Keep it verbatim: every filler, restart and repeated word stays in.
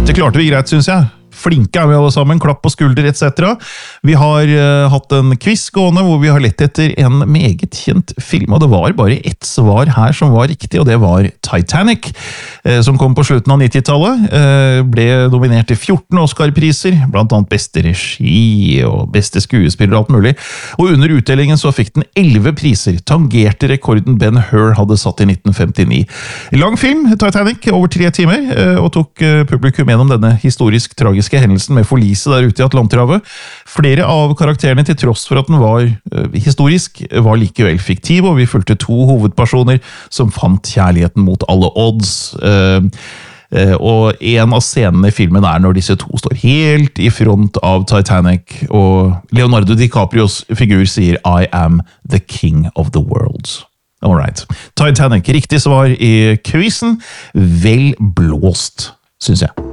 Dette klarte vi greit, synes jeg. Flinke er vi alle sammen, klapp på skulder, et cetera. Vi har uh, hatt en quiz gående hvor vi har lett etter en meget kjent film, og det var bare ett svar her som var riktig, og det var Titanic, uh, som kom på slutten av nittitallet. Uh, ble nominert til fjorten Oscar-priser, blant annet beste regi og beste skuespiller og alt mulig. Og under utdelingen så fikk den elleve priser, tangerte rekorden Ben Hur hadde satt i nitten femtini. Lang film, Titanic, over tre timer, uh, og tok uh, publikum gjennom denne historisk tragiske hendelsen med forlise der ute i Atlanterhavet. Flere av karakterene, til tross for at den var uh, historisk, var likevel fiktiv, og vi fulgte to hovedpersoner som fant kjærligheten mot alle odds. Uh, uh, og en av scenene i filmen er når disse to står helt i front av Titanic, og Leonardo DiCaprios figur sier «I am the king of the world». Alright. Titanic, riktig svar i quizen. Vel blåst, synes jeg.